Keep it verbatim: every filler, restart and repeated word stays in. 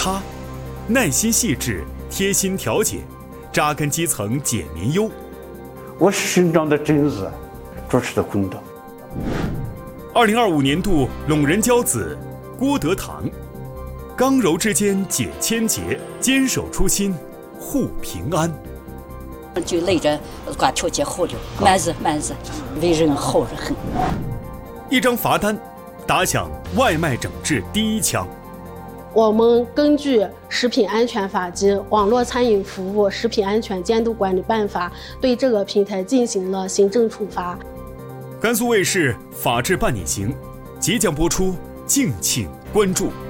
他，耐心细致，贴心调解，扎根基层解民忧。 我是伸张的正义，主持的公道。 二零二五年度陇人骄子郭德堂，刚柔之间解千结，坚守初心护平安。 就累着挂条件好了，蛮子蛮子，为人好人很。 一张罚单，打响外卖整治第一枪。 我们根据《食品安全法》及《网络餐饮服务食品安全监督管理办法》对这个平台进行了行政处罚。 甘肃卫视《法治伴你行》即将播出，敬请关注。